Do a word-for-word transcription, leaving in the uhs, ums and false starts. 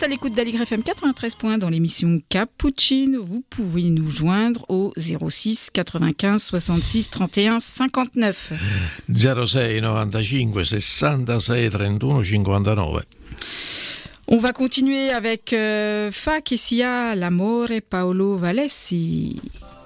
êtes à l'écoute d'Aligre F M quatre-vingt-treize points dans l'émission Cappuccino. Vous pouvez nous joindre au zéro six quatre-vingt-quinze soixante-six trente et un cinquante-neuf. zéro sei novantacinque sessantasei trentuno cinquantanove. On va continuer avec euh, Fa che sia l'amore Paolo Valesi.